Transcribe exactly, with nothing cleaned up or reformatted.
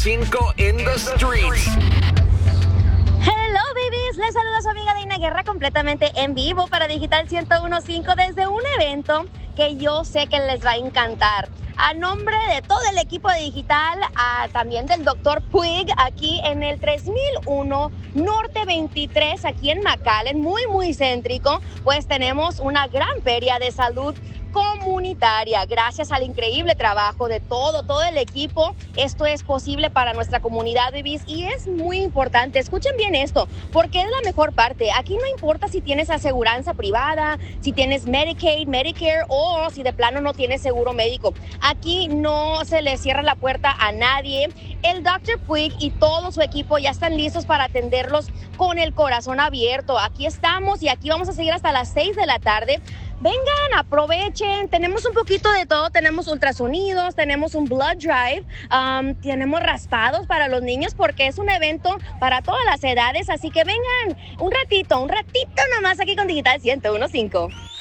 cinco in the streets. Hello babies, les saluda su amiga Deina Guerra completamente en vivo para Digital ciento uno punto cinco desde un evento que yo sé que les va a encantar. A nombre de todo el equipo de Digital, a, también del doctor Puig, aquí en el tres mil uno Norte veintitrés, aquí en McAllen, muy muy céntrico, pues tenemos una gran feria de salud comunitaria. Gracias al increíble trabajo de todo, todo el equipo, esto es posible para nuestra comunidad, babies, y es muy importante. Escuchen bien esto, porque es la mejor parte. Aquí no importa si tienes aseguranza privada, si tienes Medicaid, Medicare o si de plano no tienes seguro médico. Aquí no se le cierra la puerta a nadie. El doctor Puig y todo su equipo ya están listos para atenderlos con el corazón abierto. Aquí estamos y aquí vamos a seguir hasta las seis de la tarde. Vengan, aprovechen, tenemos un poquito de todo, tenemos ultrasonidos, tenemos un blood drive, um, tenemos raspados para los niños porque es un evento para todas las edades, así que vengan un ratito, un ratito nomás aquí con Digital ciento uno punto cinco.